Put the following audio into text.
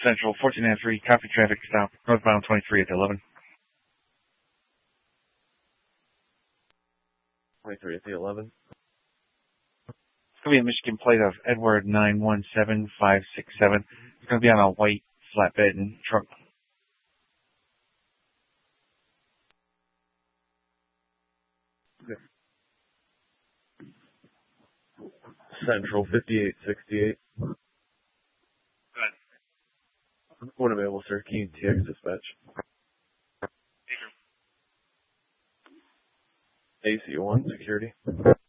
Central 1493, copy traffic stop, northbound 23 at 11. 23 at the 11. It's going to be a Michigan plate of Edward 917567. It's going to be on a white flatbed and truck. Central 5868. Good. When available, sir. Key TX dispatch. AC1 security.